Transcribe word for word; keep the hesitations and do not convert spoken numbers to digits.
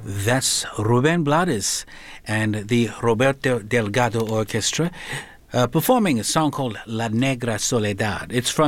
That's Ruben Blades and the Roberto Delgado Orchestra uh, performing a song called La Negra Soledad. It's from